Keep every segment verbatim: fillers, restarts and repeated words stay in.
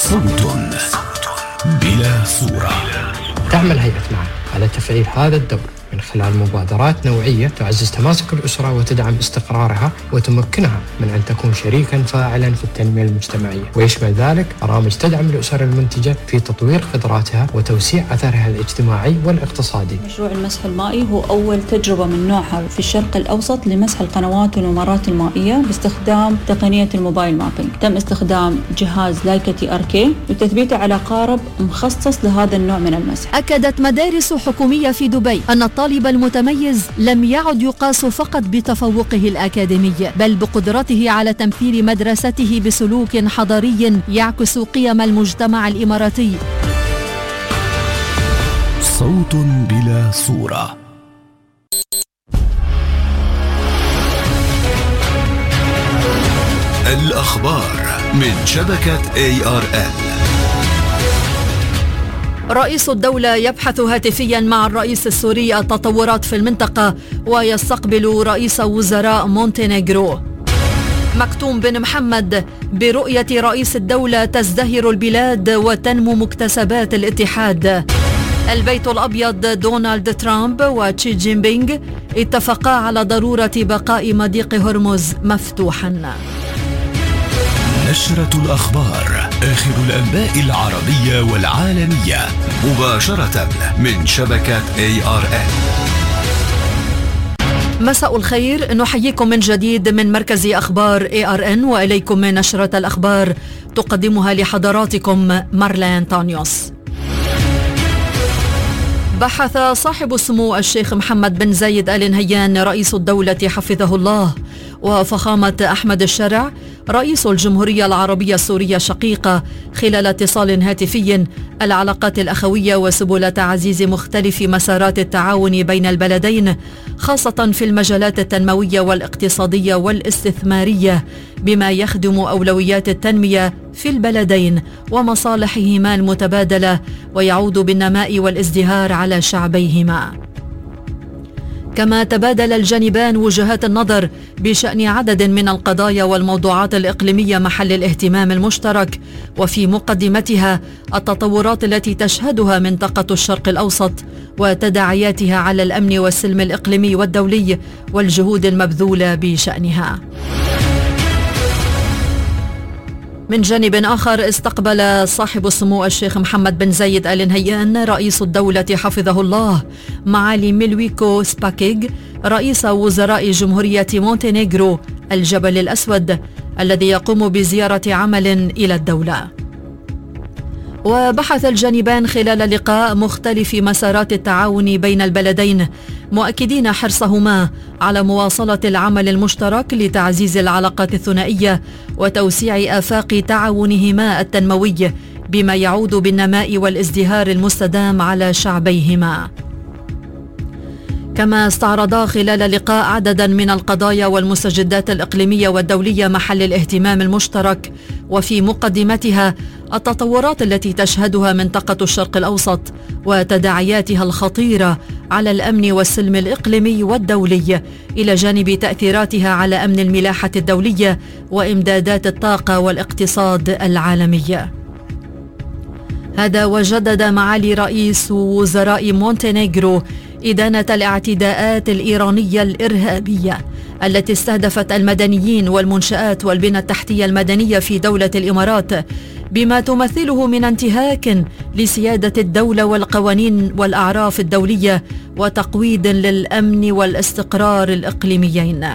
صوت بلا صورة. تعمل هيئة معا على تفعيل هذا الدور من خلال مبادرات نوعية تعزز تماسك الأسرة وتدعم استقرارها وتمكنها من أن تكون شريكا فاعلا في التنمية المجتمعية، ويشمل ذلك برامج تدعم الأسر المنتجة في تطوير قدراتها وتوسيع أثرها الاجتماعي والاقتصادي. مشروع المسح المائي هو أول تجربة من نوعها في الشرق الأوسط لمسح القنوات والممرات المائية باستخدام تقنية الموبايل مابينج. تم استخدام جهاز لايكا تي ار كي وتثبيته على قارب مخصص لهذا النوع من المسح. أكدت مدارس حكومية في دبي أن الطالب المتميز لم يعد يقاس فقط بتفوقه الأكاديمي، بل بقدرته على تمثيل مدرسته بسلوك حضاري يعكس قيم المجتمع الإماراتي. صوت بلا صورة. الأخبار من شبكة إيه آر إل. رئيس الدولة يبحث هاتفيا مع الرئيس السوري التطورات في المنطقة ويستقبل رئيس وزراء مونتينيغرو. مكتوم بن محمد: برؤية رئيس الدولة تزدهر البلاد وتنمو مكتسبات الاتحاد. البيت الأبيض: دونالد ترامب وتشي جين بينغ اتفقا على ضرورة بقاء مضيق هرمز مفتوحا. نشرة الأخبار، آخر الأنباء العربية والعالمية، مباشرة من شبكة إيه آر إل. مساء الخير، نحييكم من جديد من مركز أخبار إيه آر إن، وإليكم من نشرة الأخبار تقدمها لحضراتكم مارلين تانيوس. بحث صاحب السمو الشيخ محمد بن زايد آل نهيان رئيس الدولة حفظه الله وفخامة أحمد الشرع رئيس الجمهورية العربية السورية الشقيقة خلال اتصال هاتفي العلاقات الأخوية وسبل تعزيز مختلف مسارات التعاون بين البلدين، خاصة في المجالات التنموية والاقتصادية والاستثمارية، بما يخدم أولويات التنمية في البلدين ومصالحهما المتبادلة ويعود بالنماء والازدهار على شعبيهما. كما تبادل الجانبان وجهات النظر بشأن عدد من القضايا والموضوعات الإقليمية محل الاهتمام المشترك، وفي مقدمتها التطورات التي تشهدها منطقة الشرق الأوسط وتداعياتها على الأمن والسلم الإقليمي والدولي والجهود المبذولة بشأنها. من جانب آخر، استقبل صاحب السمو الشيخ محمد بن زايد آل نهيان رئيس الدولة حفظه الله معالي ميلويكو سباكيغ رئيس وزراء جمهورية مونتينيغرو الجبل الأسود، الذي يقوم بزيارة عمل إلى الدولة. وبحث الجانبان خلال اللقاء مختلف مسارات التعاون بين البلدين، مؤكدين حرصهما على مواصلة العمل المشترك لتعزيز العلاقات الثنائية وتوسيع آفاق تعاونهما التنموي، بما يعود بالنماء والازدهار المستدام على شعبيهما. كما استعرضا خلال اللقاء عددا من القضايا والمستجدات الإقليمية والدولية محل الاهتمام المشترك، وفي مقدمتها التطورات التي تشهدها منطقة الشرق الأوسط وتداعياتها الخطيرة على الأمن والسلم الإقليمي والدولي، إلى جانب تأثيراتها على أمن الملاحة الدولية وإمدادات الطاقة والاقتصاد العالمي. هذا وجدد معالي رئيس وزراء مونتينيغرو إدانة الاعتداءات الإيرانية الإرهابية التي استهدفت المدنيين والمنشآت والبنى التحتية المدنية في دولة الإمارات، بما تمثله من انتهاك لسيادة الدولة والقوانين والأعراف الدولية وتقويض للأمن والاستقرار الإقليميين.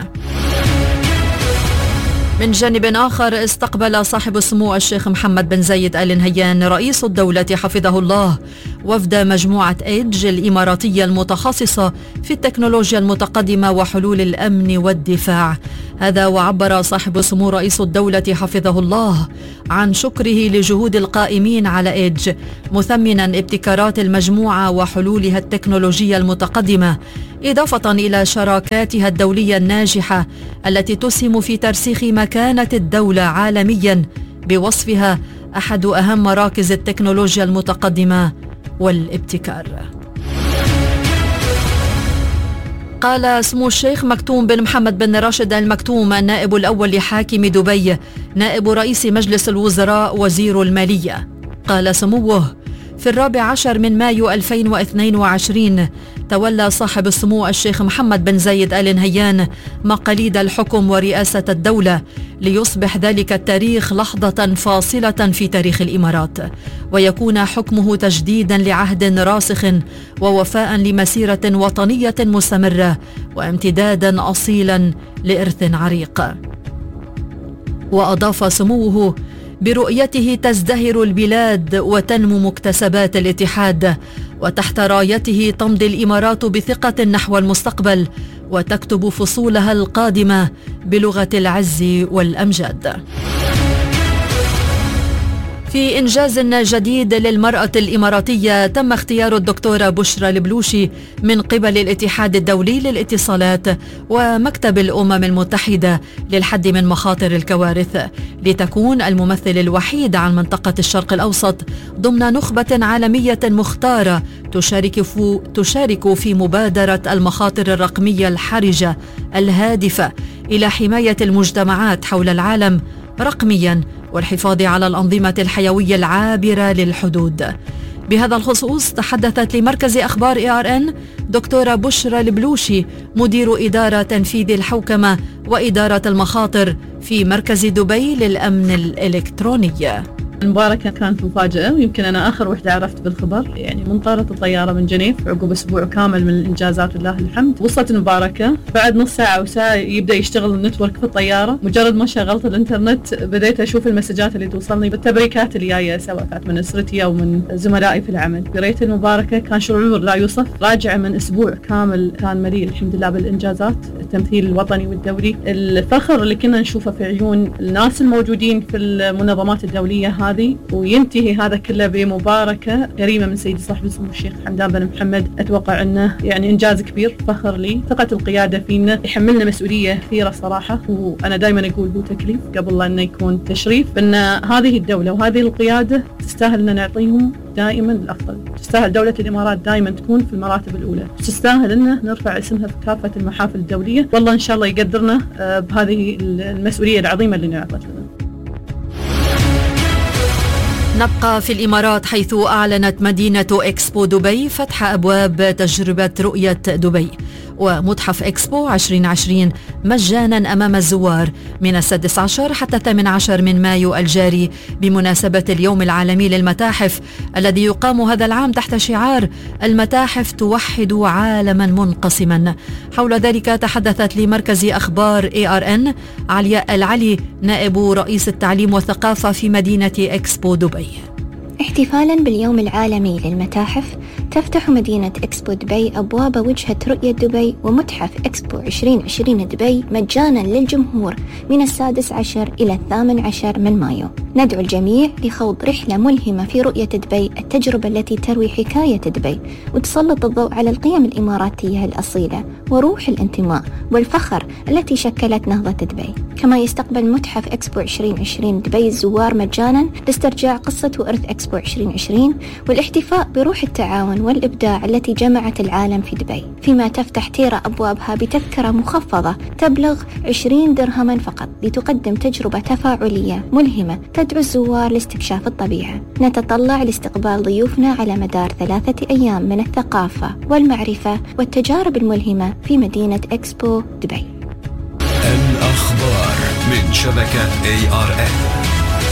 من جانب آخر، استقبل صاحب السمو الشيخ محمد بن زايد آل نهيان رئيس الدولة حفظه الله وفد مجموعة إيدج الإماراتية المتخصصة في التكنولوجيا المتقدمة وحلول الأمن والدفاع. هذا وعبر صاحب السمو رئيس الدولة حفظه الله عن شكره لجهود القائمين على إيدج، مثمنا ابتكارات المجموعة وحلولها التكنولوجية المتقدمة، إضافة إلى شراكاتها الدولية الناجحة التي تسهم في ترسيخ مكانة الدولة عالميا بوصفها أحد أهم مراكز التكنولوجيا المتقدمة والابتكار. قال سمو الشيخ مكتوم بن محمد بن راشد المكتوم النائب الأول لحاكم دبي نائب رئيس مجلس الوزراء وزير المالية، قال سموه: في الرابع عشر من مايو ألفين واثنين وعشرين تولى صاحب السمو الشيخ محمد بن زايد آل نهيان مقاليد الحكم ورئاسة الدولة، ليصبح ذلك التاريخ لحظة فاصلة في تاريخ الإمارات، ويكون حكمه تجديدا لعهد راسخ ووفاء لمسيرة وطنية مستمرة وامتدادا أصيلا لإرث عريق. وأضاف سموه: برؤيته تزدهر البلاد وتنمو مكتسبات الاتحاد، وتحت رايته تمضي الإمارات بثقة نحو المستقبل وتكتب فصولها القادمة بلغة العز والأمجاد. في إنجاز جديد للمرأة الإماراتية، تم اختيار الدكتورة بشرى البلوشي من قبل الاتحاد الدولي للاتصالات ومكتب الأمم المتحدة للحد من مخاطر الكوارث، لتكون الممثل الوحيد عن منطقة الشرق الأوسط ضمن نخبة عالمية مختارة تشارك في, تشارك في مبادرة المخاطر الرقمية الحرجة الهادفة إلى حماية المجتمعات حول العالم رقمياً والحفاظ على الأنظمة الحيوية العابرة للحدود. بهذا الخصوص تحدثت لمركز أخبار إيه آر إن دكتورة بشرى البلوشي مدير إدارة تنفيذ الحوكمة وإدارة المخاطر في مركز دبي للأمن الإلكتروني. المباركة كانت مفاجأة، ويمكن أنا آخر وحدة عرفت بالخبر. يعني من طارت الطيارة من جنيف عقب أسبوع كامل من الإنجازات لله الحمد، وصلت المباركة بعد نص ساعة أو ساعة يبدأ يشتغل النتورك في الطيارة. مجرد ما شغلت الإنترنت بديت أشوف المسجات اللي توصلني بالتبريكات اللي جاية، سواء كانت من أسرتي أو من زملائي في العمل. قريت المباركة كان شعور لا يوصف، راجعة من أسبوع كامل كان مليء الحمد لله بالإنجازات، التمثيل الوطني والدولي، الفخر اللي كنا نشوفه في عيون الناس الموجودين في المنظمات الدولية هذه. وينتهي هذا كله بمباركة كريمة من سيدي صاحب السمو الشيخ حمدان بن محمد. أتوقع أنه يعني إنجاز كبير، فخر لي، ثقة القيادة فينا، يحملنا مسؤولية كثيرة صراحة. وأنا دائما أقول هو تكليف قبل أنه يكون تشريف، بأن هذه الدولة وهذه القيادة تستاهل أن نعطيهم دائما الأفضل. تستاهل دولة الإمارات دائما تكون في المراتب الأولى، تستاهل أنه نرفع اسمها في كافة المحافل الدولية. والله إن شاء الله يقدرنا بهذه المسؤولية العظيمة اللي نعطت لنا. نبقى في الإمارات، حيث أعلنت مدينة إكسبو دبي فتح أبواب تجربة رؤية دبي ومتحف إكسبو عشرين عشرين مجانا أمام الزوار من السادس عشر حتى الثامن عشر من مايو الجاري، بمناسبة اليوم العالمي للمتاحف الذي يقام هذا العام تحت شعار المتاحف توحد عالما منقسما. حول ذلك تحدثت لمركز أخبار إيه آر إن علياء العلي نائب رئيس التعليم والثقافة في مدينة إكسبو دبي. احتفالاً باليوم العالمي للمتاحف، تفتح مدينة إكسبو دبي أبواب وجهة رؤية دبي ومتحف إكسبو عشرين عشرين دبي مجاناً للجمهور من السادس عشر إلى الثامن عشر من مايو. ندعو الجميع لخوض رحلة ملهمة في رؤية دبي، التجربة التي تروي حكاية دبي وتسلط الضوء على القيم الإماراتية الأصيلة وروح الانتماء والفخر التي شكلت نهضة دبي. كما يستقبل متحف إكسبو عشرين عشرين دبي الزوار مجاناً لاسترجاع قصة وإرث إكسبو عشرين عشرين والاحتفاء بروح التعاون والإبداع التي جمعت العالم في دبي، فيما تفتح تيرا أبوابها بتذكرة مخفضة تبلغ عشرين درهما فقط، لتقدم تجربة تفاعلية ملهمة تدعو الزوار لاستكشاف الطبيعة. نتطلع لاستقبال ضيوفنا على مدار ثلاثة أيام من الثقافة والمعرفة والتجارب الملهمة في مدينة إكسبو دبي. الأخبار من شبكة إيه آر إن.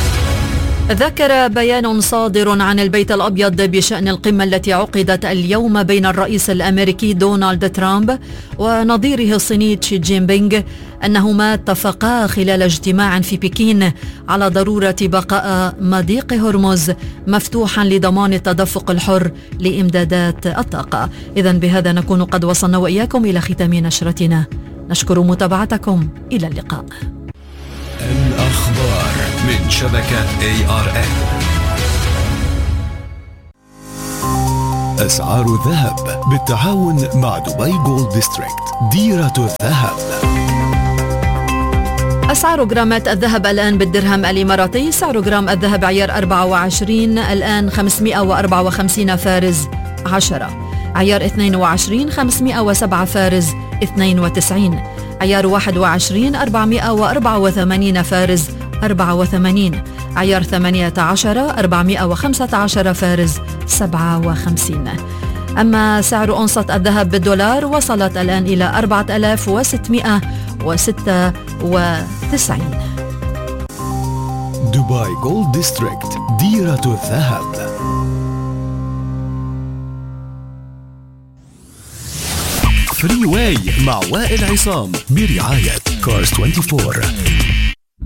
ذكر بيان صادر عن البيت الأبيض بشأن القمة التي عقدت اليوم بين الرئيس الأمريكي دونالد ترامب ونظيره الصيني شي جين بينغ أنهما اتفقا خلال اجتماع في بكين على ضرورة بقاء مضيق هرمز مفتوحا لضمان التدفق الحر لإمدادات الطاقة. إذن بهذا نكون قد وصلنا وإياكم إلى ختام نشرتنا. نشكر متابعتكم، إلى اللقاء. الأخبار من شبكة إيه آر إن. أسعار الذهب بالتعاون مع دبي جولد ديستريكت، ديرة الذهب. أسعار جرامات الذهب الآن بالدرهم الإماراتي: سعر جرام الذهب عيار أربعة وعشرين الآن خمسمائة وأربعة وخمسين فارز عشرة. عيار اثنين وعشرين خمسمائة وسبعة فارز اثنين وتسعين، عيار واحد وعشرين أربعمائة وأربعة وثمانين فارز أربعة وثمانين، عيار ثمانية عشر أربعمائة وخمسة عشر فارز سبعة وخمسين. أما سعر أونصة الذهب بالدولار وصلت الآن إلى أربعة آلاف وستمائة وستة وتسعين. دبي جولد ديستريكت، ديرة الذهب. فري واي مع وائل عصام برعاية كارز أربعة وعشرين.